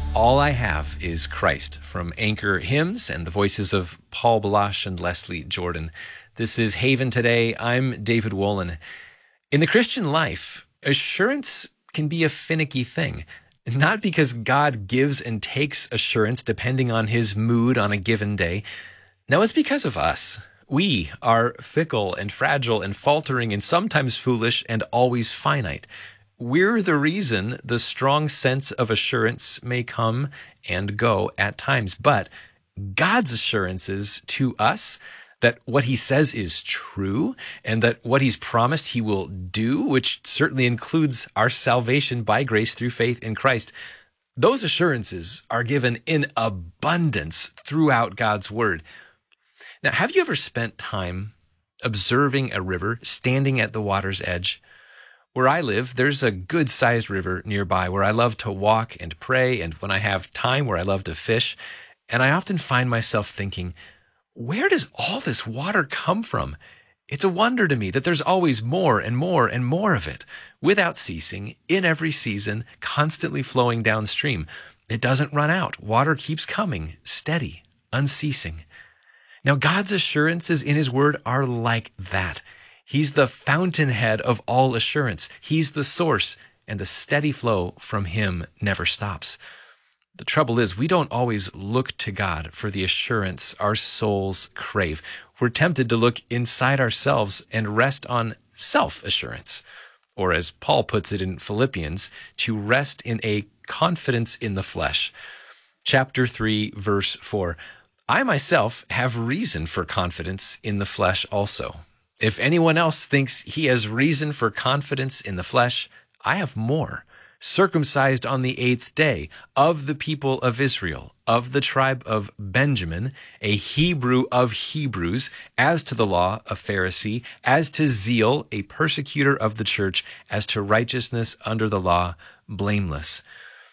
All I Have is Christ, from Anchor Hymns and the voices of Paul Balash and Leslie Jordan. This is Haven Today. I'm David Wolin. In the Christian life, assurance can be a finicky thing. Not because God gives and takes assurance depending on his mood on a given day. No, it's because of us. We are fickle and fragile and faltering and sometimes foolish and always finite. We're the reason the strong sense of assurance may come and go at times. But God's assurances to us that what he says is true and that what he's promised he will do, which certainly includes our salvation by grace through faith in Christ, those assurances are given in abundance throughout God's word. Now, have you ever spent time observing a river, standing at the water's edge? Where I live, there's a good-sized river nearby where I love to walk and pray, and when I have time, where I love to fish. And I often find myself thinking, where does all this water come from? It's a wonder to me that there's always more and more and more of it, without ceasing, in every season, constantly flowing downstream. It doesn't run out. Water keeps coming, steady, unceasing. Now, God's assurances in his word are like that. He's the fountainhead of all assurance. He's the source, and the steady flow from him never stops. The trouble is, we don't always look to God for the assurance our souls crave. We're tempted to look inside ourselves and rest on self-assurance, or as Paul puts it in Philippians, to rest in a confidence in the flesh. Chapter 3, verse 4, I myself have reason for confidence in the flesh also. If anyone else thinks he has reason for confidence in the flesh, I have more. Circumcised on the 8th day, of the people of Israel, of the tribe of Benjamin, a Hebrew of Hebrews, as to the law, a Pharisee, as to zeal, a persecutor of the church, as to righteousness under the law, blameless.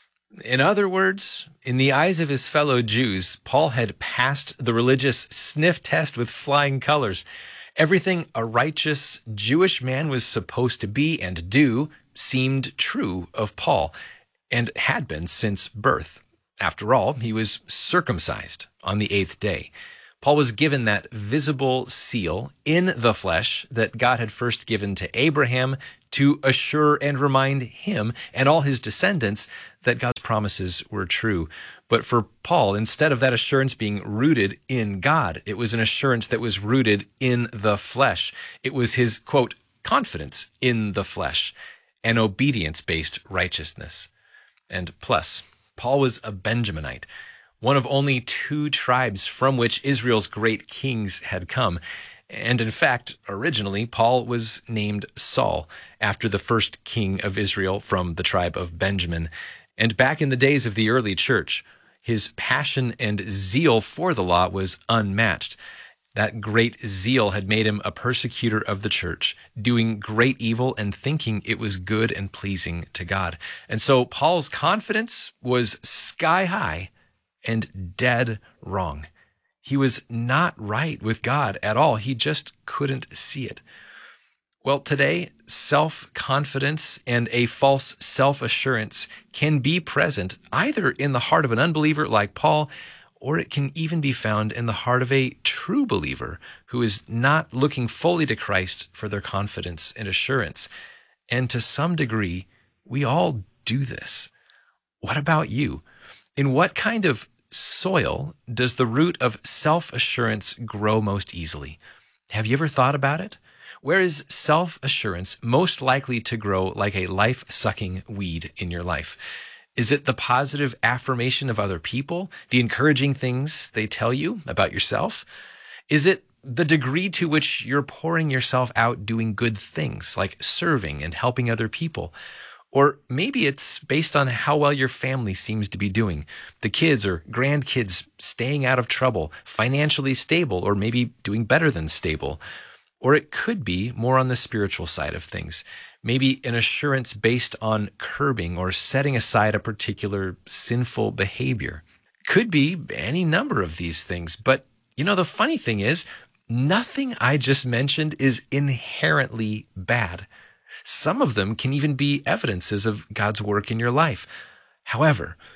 In other words, in the eyes of his fellow Jews, Paul had passed the religious sniff test with flying colors. Everything a righteous Jewish man was supposed to be and do seemed true of Paul, and had been since birth. After all, he was circumcised on the 8th day. Paul was given that visible seal in the flesh that God had first given to Abraham to assure and remind him and all his descendants that God's promises were true. But for Paul, instead of that assurance being rooted in God, it was an assurance that was rooted in the flesh. It was his, quote, confidence in the flesh, an obedience-based righteousness. And plus, Paul was a Benjaminite, one of only 2 tribes from which Israel's great kings had come. And in fact, originally, Paul was named Saul, after the first king of Israel from the tribe of Benjamin. And back in the days of the early church, his passion and zeal for the law was unmatched. That great zeal had made him a persecutor of the church, doing great evil and thinking it was good and pleasing to God. And so Paul's confidence was sky high and dead wrong. He was not right with God at all. He just couldn't see it. Well, today, self-confidence and a false self-assurance can be present either in the heart of an unbeliever like Paul, or it can even be found in the heart of a true believer who is not looking fully to Christ for their confidence and assurance. And to some degree, we all do this. What about you? In what kind of soil does the root of self-assurance grow most easily? Have you ever thought about it? Where is self-assurance most likely to grow like a life-sucking weed in your life? Is it the positive affirmation of other people, the encouraging things they tell you about yourself? Is it the degree to which you're pouring yourself out doing good things like serving and helping other people? Or maybe it's based on how well your family seems to be doing. The kids or grandkids staying out of trouble, financially stable, or maybe doing better than stable. Or it could be more on the spiritual side of things. Maybe an assurance based on curbing or setting aside a particular sinful behavior. Could be any number of these things. But, the funny thing is, nothing I just mentioned is inherently bad. Some of them can even be evidences of God's work in your life. However,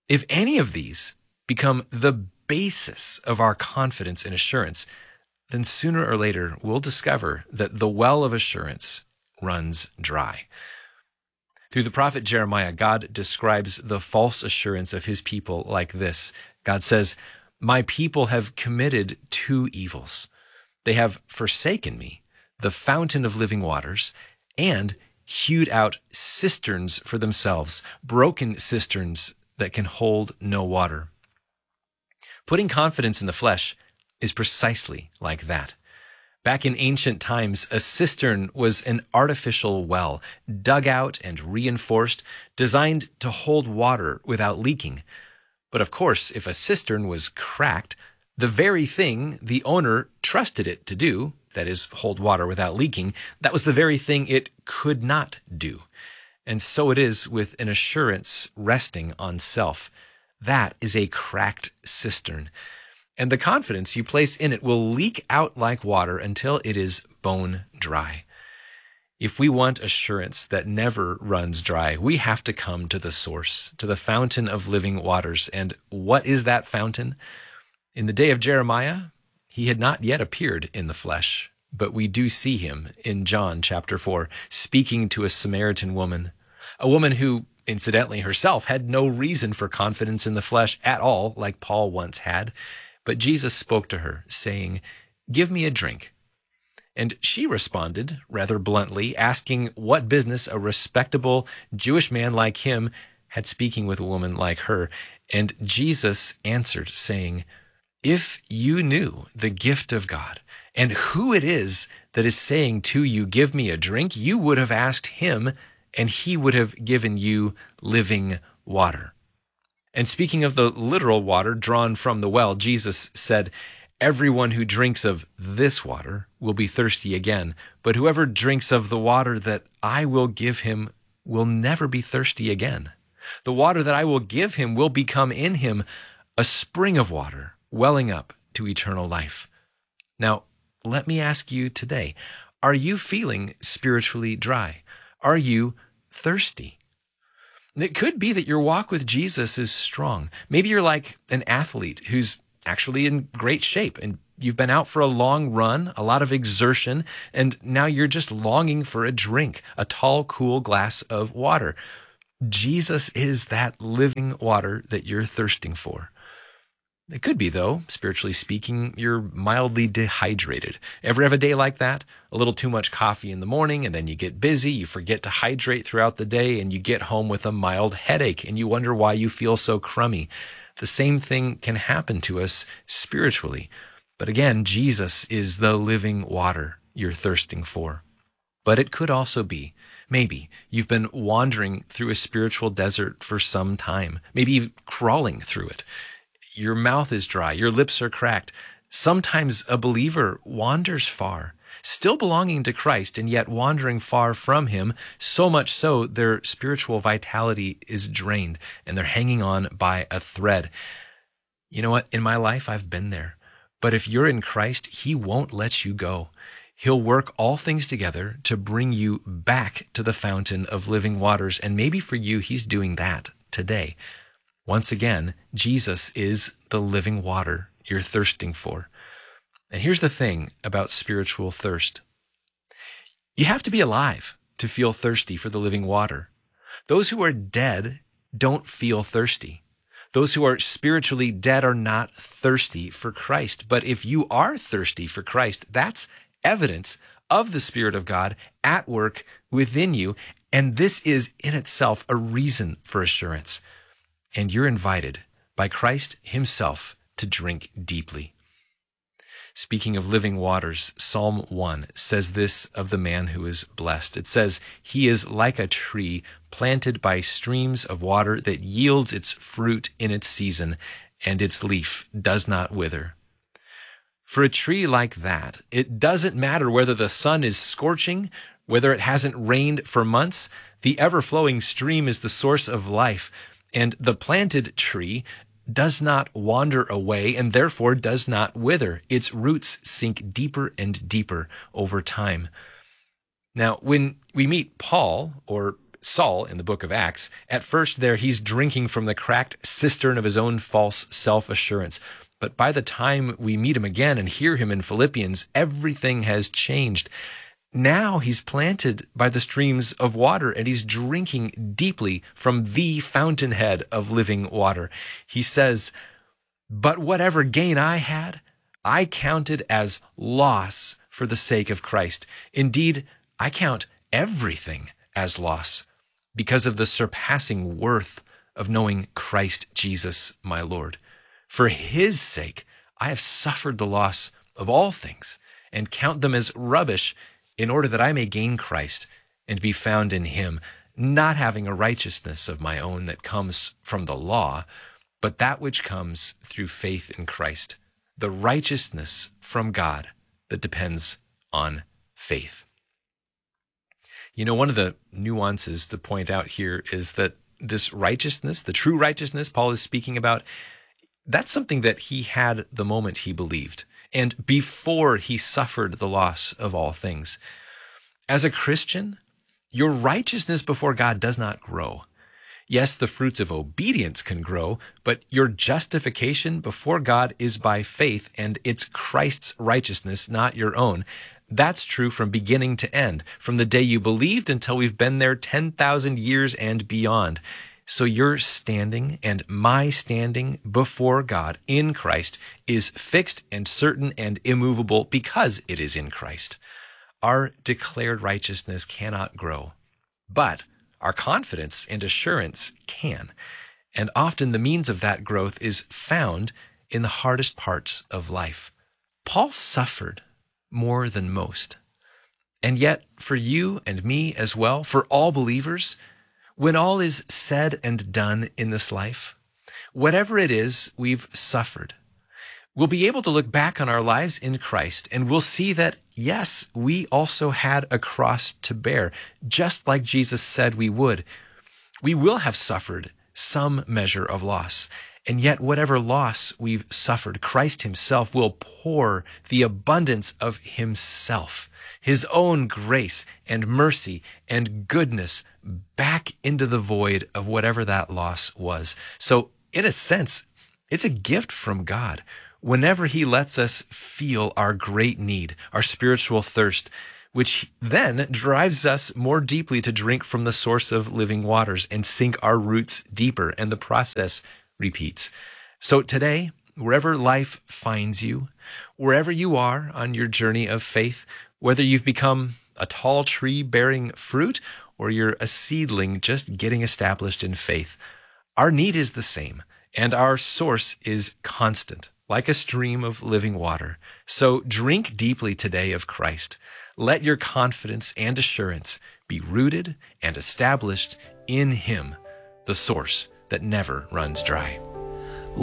If any of these become the basis of our confidence and assurance, then sooner or later we'll discover that the well of assurance runs dry. Through the prophet Jeremiah, God describes the false assurance of his people like this. God says, "My people have committed two evils. They have forsaken me, the fountain of living waters, and hewed out cisterns for themselves, broken cisterns that can hold no water." Putting confidence in the flesh is precisely like that. Back in ancient times, a cistern was an artificial well, dug out and reinforced, designed to hold water without leaking. But of course, if a cistern was cracked, the very thing the owner trusted it to do, that is, hold water without leaking, that was the very thing it could not do. And so it is with an assurance resting on self. That is a cracked cistern. And the confidence you place in it will leak out like water until it is bone dry. If we want assurance that never runs dry, we have to come to the source, to the fountain of living waters. And what is that fountain? In the day of Jeremiah, he had not yet appeared in the flesh, but we do see him in John chapter 4, speaking to a Samaritan woman, a woman who, incidentally, herself had no reason for confidence in the flesh at all, like Paul once had. But Jesus spoke to her, saying, "Give me a drink." And she responded rather bluntly, asking what business a respectable Jewish man like him had speaking with a woman like her. And Jesus answered, saying, "If you knew the gift of God and who it is that is saying to you, 'Give me a drink,' you would have asked him, and he would have given you living water." And speaking of the literal water drawn from the well, Jesus said, "Everyone who drinks of this water will be thirsty again, but whoever drinks of the water that I will give him will never be thirsty again. The water that I will give him will become in him a spring of water welling up to eternal life." Now, let me ask you today, are you feeling spiritually dry? Are you thirsty? It could be that your walk with Jesus is strong. Maybe you're like an athlete who's actually in great shape and you've been out for a long run, a lot of exertion, and now you're just longing for a drink, a tall, cool glass of water. Jesus is that living water that you're thirsting for. It could be, though, spiritually speaking, you're mildly dehydrated. Ever have a day like that? A little too much coffee in the morning, and then you get busy, you forget to hydrate throughout the day, and you get home with a mild headache, and you wonder why you feel so crummy. The same thing can happen to us spiritually. But again, Jesus is the living water you're thirsting for. But it could also be, maybe you've been wandering through a spiritual desert for some time, maybe crawling through it. Your mouth is dry, your lips are cracked. Sometimes a believer wanders far, still belonging to Christ and yet wandering far from him, so much so their spiritual vitality is drained and they're hanging on by a thread. You know what? In my life, I've been there. But if you're in Christ, he won't let you go. He'll work all things together to bring you back to the fountain of living waters. And maybe for you, he's doing that today. Once again, Jesus is the living water you're thirsting for. And here's the thing about spiritual thirst. You have to be alive to feel thirsty for the living water. Those who are dead don't feel thirsty. Those who are spiritually dead are not thirsty for Christ. But if you are thirsty for Christ, that's evidence of the Spirit of God at work within you. And this is in itself a reason for assurance. And you're invited by Christ himself to drink deeply. Speaking of living waters, Psalm 1 says this of the man who is blessed. It says, "He is like a tree planted by streams of water that yields its fruit in its season, and its leaf does not wither." For a tree like that, it doesn't matter whether the sun is scorching, whether it hasn't rained for months. The ever-flowing stream is the source of life. And the planted tree does not wander away and therefore does not wither. Its roots sink deeper and deeper over time. Now, when we meet Paul, or Saul in the book of Acts, at first there he's drinking from the cracked cistern of his own false self-assurance. But by the time we meet him again and hear him in Philippians, everything has changed. Now he's planted by the streams of water and he's drinking deeply from the fountainhead of living water. He says, "But whatever gain I had, I counted as loss for the sake of Christ. Indeed, I count everything as loss because of the surpassing worth of knowing Christ Jesus, my Lord. For his sake, I have suffered the loss of all things and count them as rubbish in order that I may gain Christ and be found in him, not having a righteousness of my own that comes from the law, but that which comes through faith in Christ, the righteousness from God that depends on faith." You know, one of the nuances to point out here is that this righteousness, the true righteousness Paul is speaking about, that's something that he had the moment he believed and before he suffered the loss of all things. As a Christian, your righteousness before God does not grow. Yes, the fruits of obedience can grow, but your justification before God is by faith, and it's Christ's righteousness, not your own. That's true from beginning to end, from the day you believed until we've been there 10,000 years and beyond. So your standing and my standing before God in Christ is fixed and certain and immovable because it is in Christ. Our declared righteousness cannot grow, but our confidence and assurance can. And often the means of that growth is found in the hardest parts of life. Paul suffered more than most. And yet, for you and me as well, for all believers, when all is said and done in this life, whatever it is we've suffered, we'll be able to look back on our lives in Christ and we'll see that, yes, we also had a cross to bear, just like Jesus said we would. We will have suffered some measure of loss. And yet, whatever loss we've suffered, Christ himself will pour the abundance of himself, his own grace and mercy and goodness back into the void of whatever that loss was. So, in a sense, it's a gift from God. Whenever he lets us feel our great need, our spiritual thirst, which then drives us more deeply to drink from the source of living waters and sink our roots deeper, and the process repeats. So today, wherever life finds you, wherever you are on your journey of faith, whether you've become a tall tree bearing fruit or you're a seedling just getting established in faith, our need is the same and our source is constant, like a stream of living water. So drink deeply today of Christ. Let your confidence and assurance be rooted and established in him, the source that never runs dry.